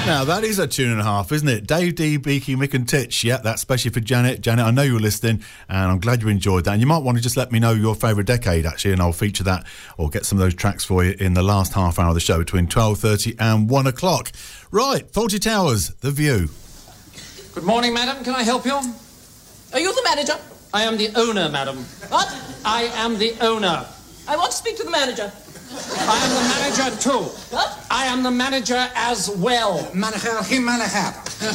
Now, that is a tune and a half, isn't it? Dave D, Beaky, Mick and Titch. Yeah, that's especially for Janet. Janet, I know you were listening, and I'm glad you enjoyed that. And you might want to just let me know your favourite decade, actually, and I'll feature that or get some of those tracks for you in the last half hour of the show between 12:30 and 1 o'clock. Right, Fawlty Towers, The View. Good morning, madam. Can I help you? Are you the manager? I am the owner, madam. What? I am the owner. I want to speak to the manager. I am the manager too. What? I am the manager as well. Manager, geen manager.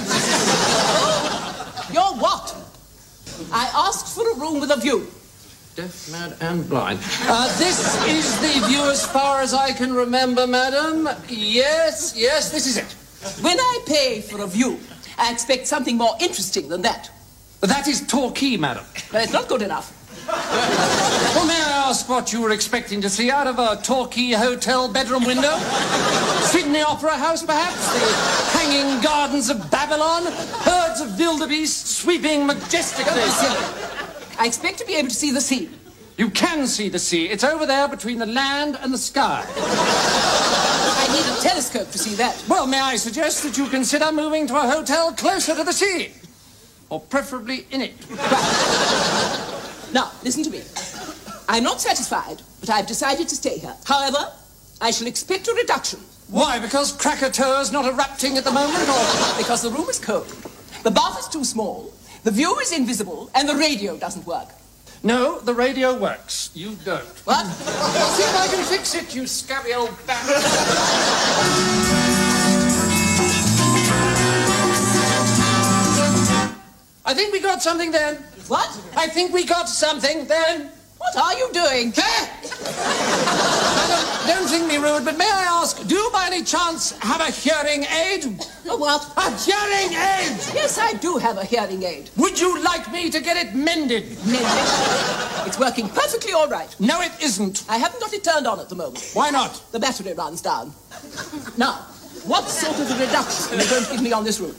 You're what? I asked for a room with a view. Deaf, mad and blind. This is the view as far as I can remember, madam. Yes, this is it. When I pay for a view, I expect something more interesting than that. That is Torquay, madam. But it's not good enough. Well, may I ask what you were expecting to see out of a Torquay hotel bedroom window? Sydney Opera House, perhaps? The hanging gardens of Babylon? Herds of wildebeest sweeping majestically? I expect to be able to see the sea. You can see the sea. It's over there between the land and the sky. I need a telescope to see that. Well, may I suggest that you consider moving to a hotel closer to the sea? Or preferably in it. Right. Now, listen to me. I'm not satisfied, but I've decided to stay here. However, I shall expect a reduction. Why? Because Krakatoa's not erupting at the moment, or...? Because the room is cold. The bath is too small, the view is invisible, and the radio doesn't work. No, the radio works. You don't. What? I'll see if I can fix it, you scabby old bat. I think we got something then. What? I think we got something then. What are you doing? Madam, don't think me rude, but may I ask, do you by any chance have a hearing aid? A what? A hearing aid! Yes, I do have a hearing aid. Would you like me to get it mended? Mended? It's working perfectly all right. No, it isn't. I haven't got it turned on at the moment. Why not? The battery runs down. Now, what sort of a reduction are you going to give me on this room?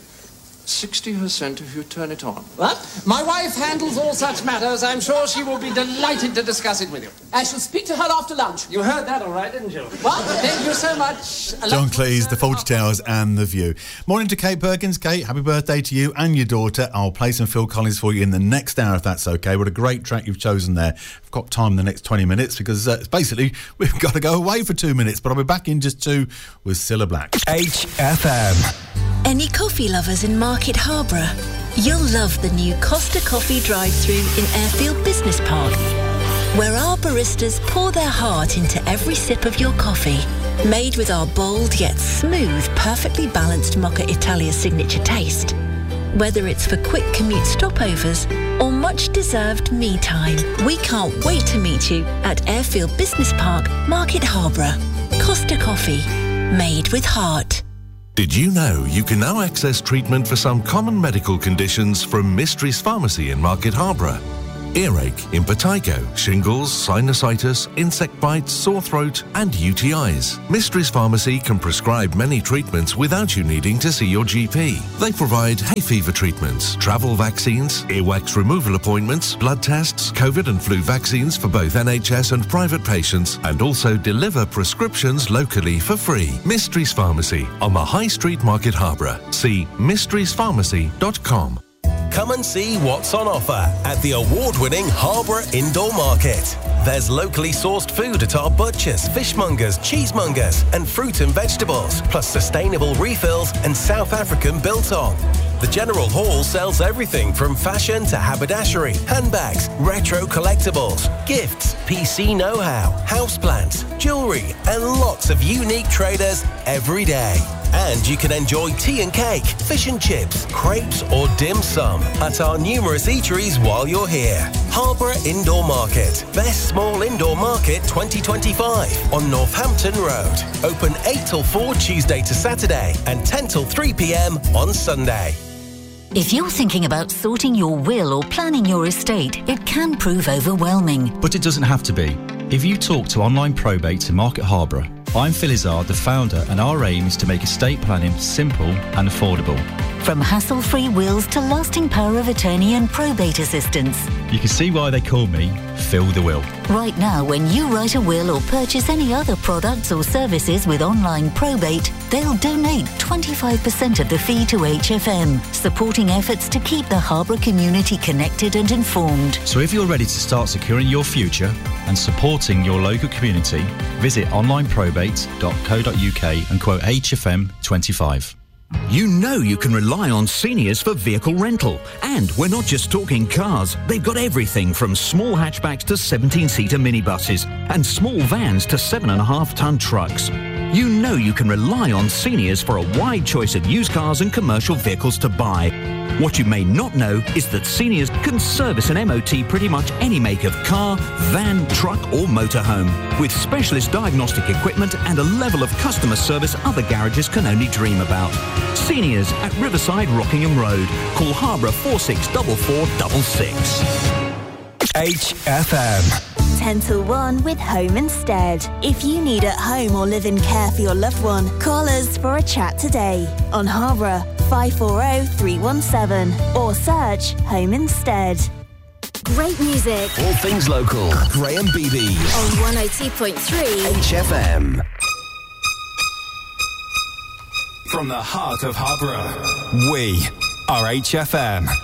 60% if you turn it on. What? My wife handles all such matters. I'm sure she will be delighted to discuss it with you. I shall speak to her after lunch. You heard that all right, didn't you? What? Thank you so much. John Cleese, The Fawlty Towers and The View. Morning to Kate Perkins. Kate, happy birthday to you and your daughter. I'll play some Phil Collins for you in the next hour if that's okay. What a great track you've chosen there. I've got time in the next 20 minutes because basically we've got to go away for 2 minutes, but I'll be back in just 2 with Cilla Black. HFM. Any coffee lovers in Market Harborough? You'll love the new Costa Coffee drive-thru in Airfield Business Park, where our baristas pour their heart into every sip of your coffee. Made with our bold yet smooth, perfectly balanced Mocha Italia signature taste. Whether it's for quick commute stopovers or much-deserved me time, we can't wait to meet you at Airfield Business Park, Market Harborough. Costa Coffee, made with heart. Did you know you can now access treatment for some common medical conditions from Mysteries Pharmacy in Market Harborough? Earache, impetigo, shingles, sinusitis, insect bites, sore throat and UTIs. Mysteries Pharmacy can prescribe many treatments without you needing to see your GP. They provide hay fever treatments, travel vaccines, earwax removal appointments, blood tests, COVID and flu vaccines for both NHS and private patients, and also deliver prescriptions locally for free. Mysteries Pharmacy on the High Street, Market Harborough. See mysteriespharmacy.com. Come and see what's on offer at the award-winning Harborough Indoor Market. There's locally sourced food at our butchers, fishmongers, cheesemongers and fruit and vegetables, plus sustainable refills and South African biltong. The General Hall sells everything from fashion to haberdashery, handbags, retro collectibles, gifts, PC know-how, houseplants, jewellery and lots of unique traders every day. And you can enjoy tea and cake, fish and chips, crepes or dim sum at our numerous eateries while you're here. Harborough Indoor Market. Best Small Indoor Market 2025 on Northampton Road. Open 8 till 4 Tuesday to Saturday and 10 till 3 p.m. on Sunday. If you're thinking about sorting your will or planning your estate, it can prove overwhelming. But it doesn't have to be. If you talk to Online Probate in Market Harborough, I'm Phil Izzard, the founder, and our aim is to make estate planning simple and affordable. From hassle-free wills to lasting power of attorney and probate assistance. You can see why they call me Phil the Will. Right now, when you write a will or purchase any other products or services with online probate, they'll donate 25% of the fee to HFM, supporting efforts to keep the Harborough community connected and informed. So if you're ready to start securing your future and supporting your local community, visit onlineprobate.co.uk and quote HFM 25. You know you can rely on Seniors for vehicle rental. And we're not just talking cars. They've got everything from small hatchbacks to 17-seater minibuses and small vans to 7.5-ton trucks. You know you can rely on Seniors for a wide choice of used cars and commercial vehicles to buy. What you may not know is that Seniors can service an MOT pretty much any make of car, van, truck or motorhome, with specialist diagnostic equipment and a level of customer service other garages can only dream about. Seniors at Riverside Rockingham Road. Call Harborough 464466. HFM. 10 till 1 with Home Instead. If you need at-home or live-in care for your loved one, call us for a chat today on Harborough 540-317 or search Home Instead. Great music. All things local. Graham Beebe. On 102.3 HFM. From the heart of Harborough, we are HFM.